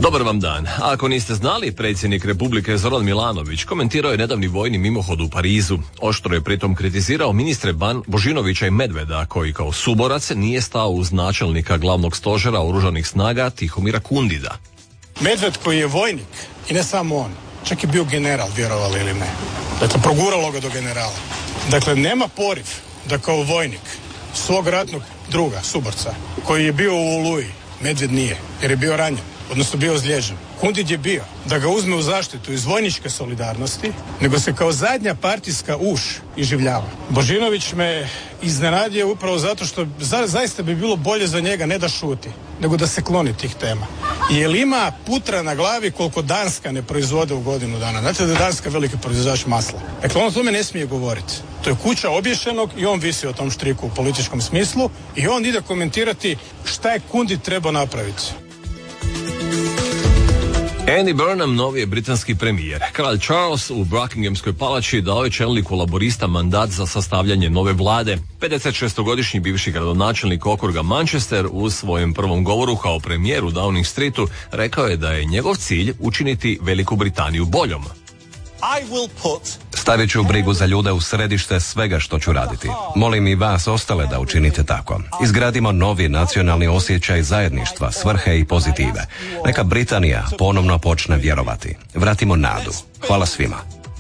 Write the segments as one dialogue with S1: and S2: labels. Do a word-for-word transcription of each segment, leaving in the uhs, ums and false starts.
S1: Dobar vam dan. Ako niste znali, predsjednik Republike Zoran Milanović komentirao je nedavni vojni mimohod u Parizu. Oštro je pritom kritizirao ministre Ban, Božinovića i Medveda, koji kao suborac nije stao uz načelnika glavnog stožera oružanih snaga Tihomira Kundida.
S2: Medved koji je vojnik, i ne samo on, čak je bio general, vjerovali ili ne. Dakle, proguralo ga do generala. Dakle, nema poriv da kao vojnik svog ratnog druga, suborca, koji je bio u Oluji, Medved nije, jer je bio ranjen, odnosno bio ozlijeđen. Kundid je bio da ga uzme u zaštitu iz vojničke solidarnosti, nego se kao zadnja partijska uš iživljava. Božinović me iznenadio upravo zato što za, zaista bi bilo bolje za njega ne da šuti, nego da se kloni tih tema. Jer ima putra na glavi koliko Danska ne proizvode u godinu dana. Znate da je Danska veliki proizvođač masla. Dakle, on o tome ne smije govoriti. To je kuća obješenog i on visi o tom štriku u političkom smislu i on ide komentirati šta je Kundid trebao napraviti.
S1: Andy Burnham novi je britanski premijer. Kralj Charles u Buckinghamskoj palači dao je čelniku laborista mandat za sastavljanje nove vlade. pedeset šestogodišnji bivši gradonačelnik okruga Manchester u svojem prvom govoru kao premijer u Downing Streetu rekao je da je njegov cilj učiniti Veliku Britaniju boljom.
S3: Stavit ću brigu za ljude u središte svega što ću raditi. Molim i vas ostale da učinite tako. Izgradimo novi nacionalni osjećaj zajedništva, svrhe i pozitive. Neka Britanija ponovno počne vjerovati. Vratimo nadu. Hvala svima.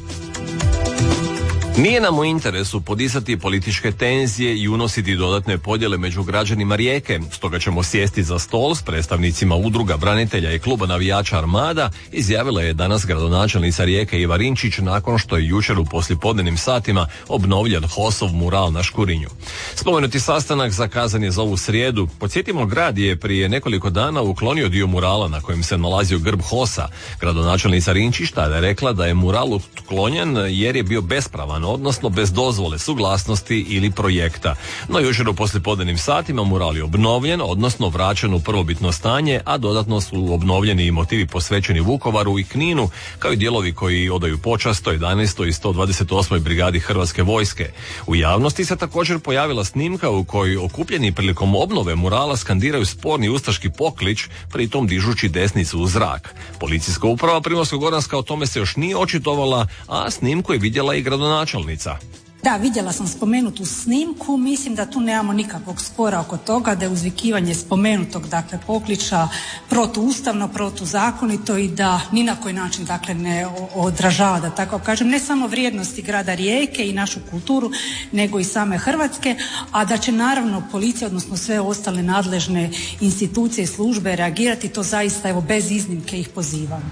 S1: Nije nam u interesu podizati političke tenzije i unositi dodatne podjele među građanima Rijeke, stoga ćemo sjesti za stol s predstavnicima udruga branitelja i kluba navijača Armada, izjavila je danas gradonačelnica Rijeke Iva Rinčić nakon što je jučer u poslijepodnevnim satima obnovljen Hosov mural na Škurinju. Spomenuti sastanak zakazan je za ovu srijedu. Podsjetimo, grad je prije nekoliko dana uklonio dio murala na kojem se nalazio grb Hosa. Gradonačelnica Rinčić tada je rekla da je mural uklonjen jer je bio bespravan, odnosno bez dozvole, suglasnosti ili projekta. No jučer u poslijepodnevnim satima mural je obnovljen, odnosno vraćen u prvobitno stanje, a dodatno su obnovljeni i motivi posvećeni Vukovaru i Kninu, kao i dijelovi koji odaju počast sto jedanaestoj i sto dvadeset osmoj brigadi Hrvatske vojske. U javnosti se također pojavila snimka u kojoj okupljeni prilikom obnove murala skandiraju sporni ustaški poklič, pritom dižući desnicu u zrak. Policijska uprava Primorsko-goranska o tome se još nije očitovala, a snimku je vidjela i gradonačelnica.
S4: Da, vidjela sam spomenutu snimku, mislim da tu nemamo nikakvog spora oko toga, da je uzvikivanje spomenutog, dakle, pokliča protuustavno, protuzakonito i da ni na koji način, dakle, ne odražava, da tako kažem, ne samo vrijednosti grada Rijeke i našu kulturu, nego i same Hrvatske, a da će naravno policija, odnosno sve ostale nadležne institucije i službe reagirati, to zaista, evo, bez iznimke ih pozivam.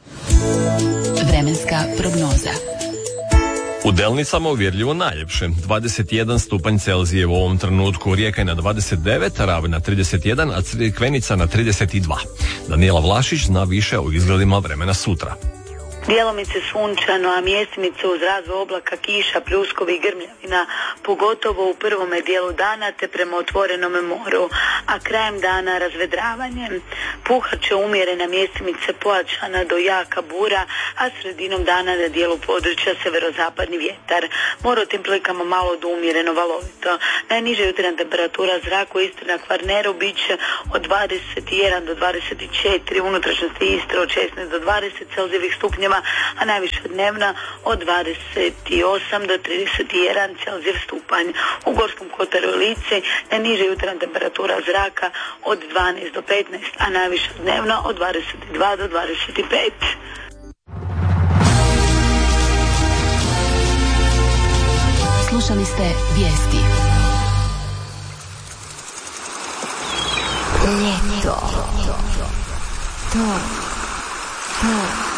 S5: Vremenska prognoza.
S1: U Delnicama uvjerljivo najljepše, dvadeset jedan stupanj Celzije u ovom trenutku, Rijeka je na dvadeset devet, Rav na trideset jedan, a Crikvenica na trideset dva. Daniela Vlašić zna više o izgledima vremena sutra.
S6: Djelomice sunčano, a mjestimice uz razvoj oblaka, kiša, pljuskovi i grmljavina, pogotovo u prvome dijelu dana te prema otvorenom moru, a krajem dana razvedravanje. Puhat će umjerena mjestimice pojačana do jaka bura, a sredinom dana na dijelu područja severozapadni vjetar. More u tim prilikama malo do umjereno valovito. Najniža jutarnja temperatura zraka u Istri na Kvarneru bit će od dvadeset jedan do dvadeset četiri, unutrašnjosti Istre od šesnaest do dvadeset Celzijevih stupnjeva, a najviša dnevna od dvadeset osam do trideset jedan Celzijev stupanj. U Gorskom kotaru i Lici najniža jutarnja temperatura zraka od dvanaest do petnaest, a najviša dnevna od dvadeset dva do dvadeset pet.
S5: Slušali ste vijesti.
S7: Ljeto. To. To.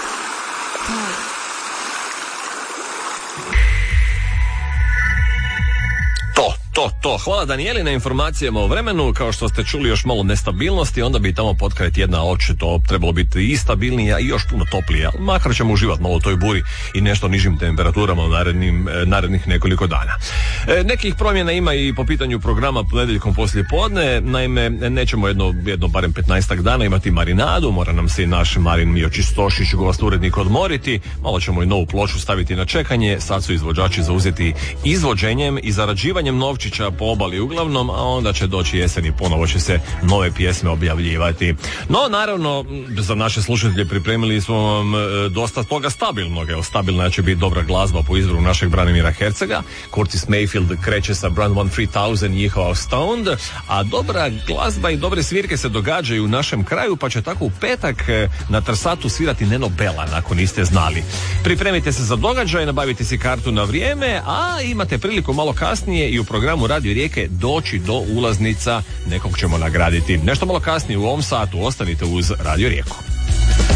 S1: To, to, to. Hvala Danijeli na informacijama o vremenu. Kao što ste čuli, još malo nestabilnosti, onda bi tamo potkraj tjedna očito trebalo biti i stabilnija i još puno toplija. Makar ćemo uživati malo u toj buri i nešto nižim temperaturama u narednim, narednih nekoliko dana. E, nekih promjena ima i po pitanju programa ponedjeljkom poslije podne. Naime, nećemo jedno, jedno barem petnaestak dana imati marinadu. Mora nam se i naš Marin Miočić Stošić, gost urednik, odmoriti. Malo ćemo i novu ploču staviti na čekanje. Sad su izvođači zauzeti izvođenjem i zarađivanjem novča Marčića po obali uglavnom, a onda će doći jesen i ponovo će se nove pjesme objavljivati. No, naravno, za naše slušatelje pripremili smo vam e, dosta toga stabilnog. Evo, stabilna će biti dobra glazba po izboru našeg Branimira Hercega. Curtis Mayfield kreće sa Brand One tri tisuće, njihova Stoned, a dobra glazba i dobre svirke se događaju u našem kraju, pa će tako u petak e, na Trsatu svirati Neno Bela, ako niste znali. Pripremite se za događaj, nabavite si kartu na vrijeme, a imate priliku malo kasnije i u programu Radio Rijeke doći do ulaznica, nekog ćemo nagraditi. Nešto malo kasnije u ovom satu, ostanite uz Radio Rijeku.